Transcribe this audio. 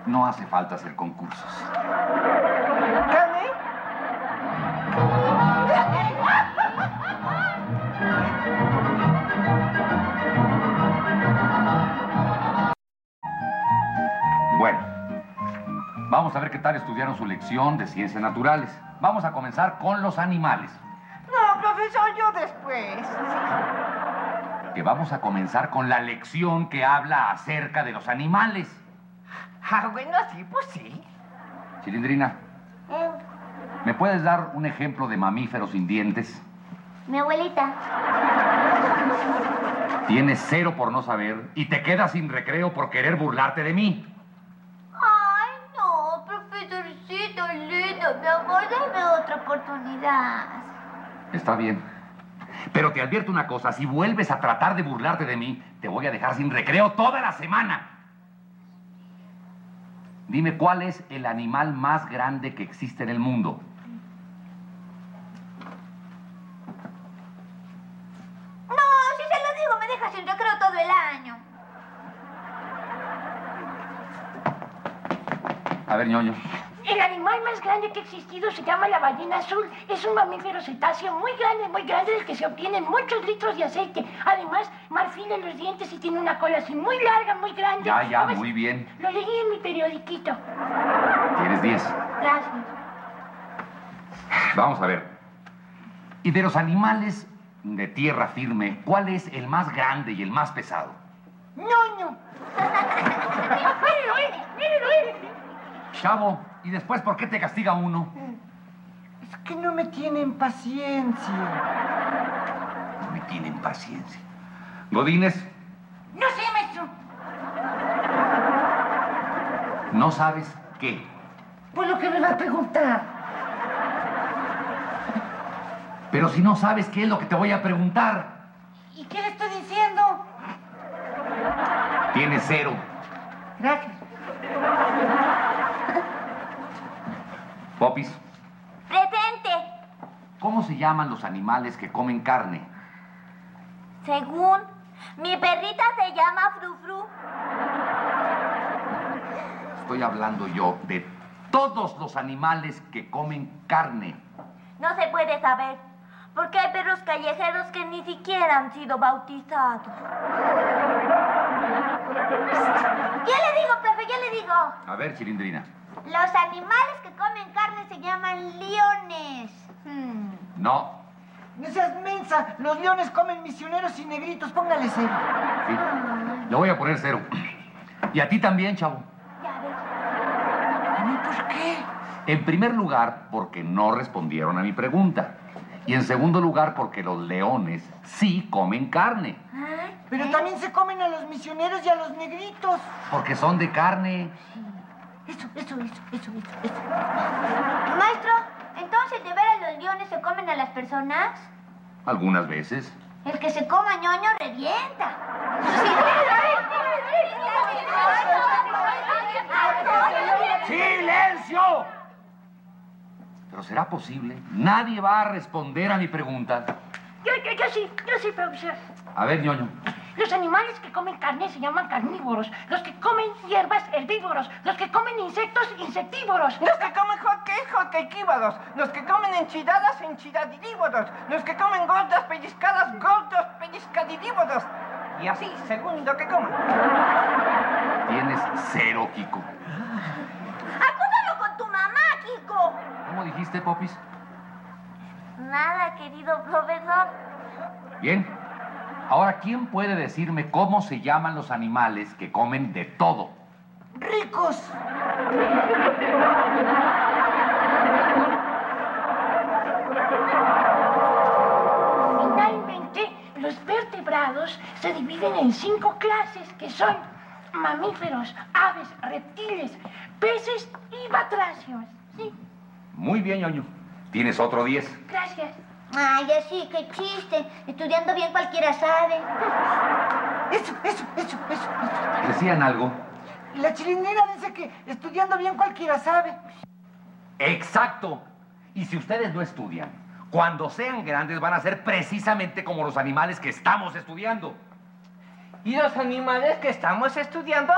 No hace falta hacer concursos. ¿Carne? Bueno, vamos a ver qué tal estudiaron su lección de ciencias naturales. Vamos a comenzar con los animales. No, profesor, yo después. Que vamos a comenzar con la lección que habla acerca de los animales. Ah, bueno, sí, pues sí. Chilindrina, ¿me puedes dar un ejemplo de mamíferos sin dientes? Mi abuelita. Tienes 0 por no saber y te quedas sin recreo por querer burlarte de mí. Ay, no, profesorcito lindo, mi amor, dame otra oportunidad. Está bien. Pero te advierto una cosa, si vuelves a tratar de burlarte de mí, te voy a dejar sin recreo toda la semana. Dime, ¿cuál es el animal más grande que existe en el mundo? No, si se lo digo, me deja sin recreo todo el año. A ver, ñoño. El animal más grande que ha existido se llama la ballena azul. Es un mamífero cetáceo muy grande, del que se obtienen muchos litros de aceite. Además, marfila los dientes y tiene una cola así muy larga, muy grande. Ya, ¿Sabes? muy bien. Lo leí en mi periodiquito. Tienes 10. Gracias. Vamos a ver. Y de los animales de tierra firme, ¿cuál es el más grande y el más pesado? ¡Ñoño! Mírelo. Chavo, ¿y después por qué te castiga uno? Es que no me tienen paciencia. No me tienen paciencia. Godínez, No sé, maestro. ¿no sabes qué? Pues lo que me va a preguntar. Pero si no sabes qué es lo que te voy a preguntar. ¿Y qué le estoy diciendo? Tienes 0. Gracias. Popis, Presente. ¿cómo se llaman los animales que comen carne? Según mi perrita se llama Frufru. Estoy hablando yo de todos los animales que comen carne. No se puede saber, porque hay perros callejeros que ni siquiera han sido bautizados. Ya le digo, profe, ya le digo. A ver, Chilindrina. Los animales que comen carne se llaman leones. No. No seas mensa. Los leones comen misioneros y negritos. Póngale 0. Sí. Le voy a poner 0. Y a ti también, chavo. Ya ves. ¿A mí por qué? En primer lugar, porque no respondieron a mi pregunta. Y en segundo lugar, porque los leones sí comen carne. Pero también se comen a los misioneros y a los negritos. Porque son de carne. Eso. Maestro, entonces, ¿de veras los leones se comen a las personas? Algunas veces. El que se coma ñoño revienta. ¡Silencio! ¿Pero será posible? Nadie va a responder a mi pregunta. Yo sí, profesor. A ver, ñoño. Los animales que comen carne se llaman carnívoros. Los que comen hierbas, herbívoros. Los que comen insectos, insectívoros. Los que comen hotcakívoros. Los que comen enchiladas, enchiladivívoros. Los que comen gordas pellizcadas, gordos pellizcadidívoros. Y así, según lo que coman. Tienes 0, Kiko. Acúsalo con tu mamá, Kiko. ¿Cómo dijiste, Popis? Nada, querido profesor. Bien. Ahora, ¿quién puede decirme cómo se llaman los animales que comen de todo? ¡Ricos! Finalmente, los vertebrados se dividen en 5 clases, que son mamíferos, aves, reptiles, peces y batracios. Sí, Muy bien, ñoño. Tienes otro 10. gracias. Ay, así, qué chiste. Estudiando bien cualquiera sabe. Eso. ¿Decían algo? La Chilindrina dice que estudiando bien cualquiera sabe. Exacto. Y si ustedes no estudian, cuando sean grandes van a ser precisamente como los animales que estamos estudiando. Y los animales que estamos estudiando